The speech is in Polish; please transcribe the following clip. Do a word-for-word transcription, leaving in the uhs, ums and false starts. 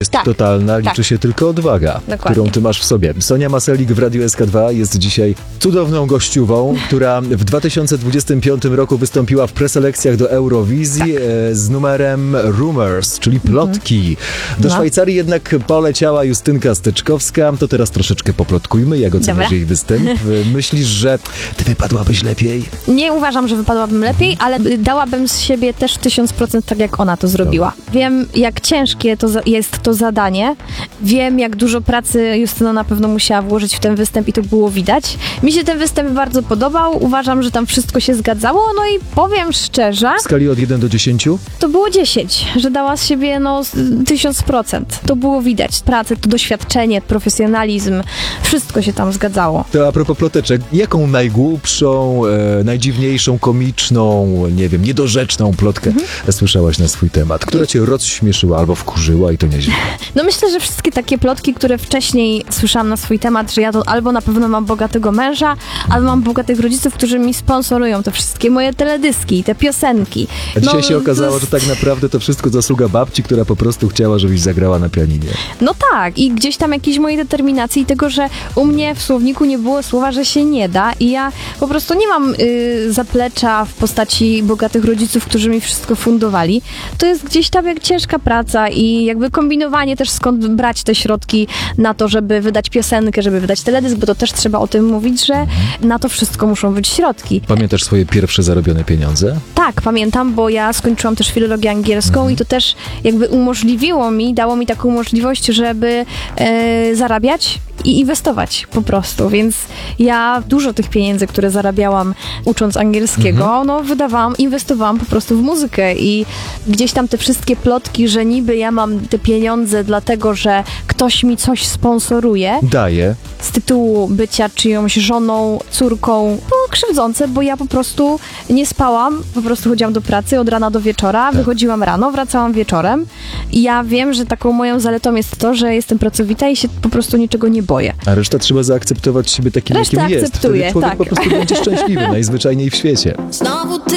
jest tak. totalna, liczy tak. się tylko odwaga, Dokładnie. którą ty masz w sobie. Sonia Maselik w Radiu S K dwa jest dzisiaj cudowną gościową, która w dwa tysiące dwudziestym piątym roku wystąpiła w preselekcjach do Eurowizji tak. e, z numerem Rumors, czyli plotki. Do No. Szwajcarii jednak poleciała Justynka Steczkowska. To teraz troszeczkę poplotkujmy, jak oceniasz Dobra. jej występ. Myślisz, że ty wypadłabyś lepiej? Nie uważam, że wypadłabym lepiej, ale dałabym z siebie też tysiąc procent tak, jak ona to zrobiła. Wiem, jak ciężkie to za- jest to zadanie. Wiem, jak dużo pracy Justyna na pewno musiała włożyć w ten występ i to było widać. Mi się ten występ bardzo podobał. Uważam, że tam wszystko się zgadzało. No i powiem szczerze, W skali od jeden do dziesięciu? to było dziesięć, że dała z siebie no tysiąc procent. To było widać. Pracę, to doświadczenie, profesjonalizm, wszystko się tam zgadzało. To a propos ploteczek, jaką najgłupszą, e, najdziwniejszą, komiczną, nie wiem, niedorzeczną plotkę Mhm. słyszałaś na swój temat, która cię rozśmieszyła albo wkurzyła i to nieźle? No myślę, że wszystkie takie plotki, które wcześniej słyszałam na swój temat, że ja to albo na pewno mam bogatego męża, albo mam bogatych rodziców, którzy mi sponsorują te wszystkie moje teledyski, te piosenki. A dzisiaj no, się okazało, to że tak naprawdę to wszystko zasługa babci, która po prostu chciała, żebyś zagrała na pianinie. No tak, i gdzieś tam jakiejś mojej determinacji i tego, że u mnie w słowniku nie było słowa, że się nie da i ja po prostu nie mam y, zaplecza w postaci bogatych rodziców, którzy mi wszystko fundowali. To jest gdzieś tam jak ciężka praca i jakby kombinowanie też skąd brać te środki na to, żeby wydać piosenkę, żeby wydać teledysk, bo to też trzeba o tym mówić, że na to wszystko muszą być środki. Pamiętasz swoje pierwsze zarobione pieniądze? Tak, pamiętam, bo ja skończyłam też filologię angielską i to też jakby umożliwiło mi, dało mi taką możliwość, żeby e, zarabiać i inwestować po prostu, więc ja dużo tych pieniędzy, które zarabiałam ucząc angielskiego, Mhm. no wydawałam, inwestowałam po prostu w muzykę i gdzieś tam te wszystkie plotki, że niby ja mam te pieniądze dlatego, że ktoś mi coś sponsoruje Daję. z tytułu bycia czyjąś żoną, córką, było krzywdzące, bo ja po prostu nie spałam, po prostu chodziłam do pracy od rana do wieczora, wychodziłam rano, wracałam wieczorem i ja wiem, że taką moją zaletą jest to, że jestem pracowita i się po prostu niczego nie boję. A reszta trzeba zaakceptować siebie takim, Resztę jakim jest. akceptuję, Wtedy człowiek tak. po prostu będzie szczęśliwy, najzwyczajniej w świecie. Znowu ty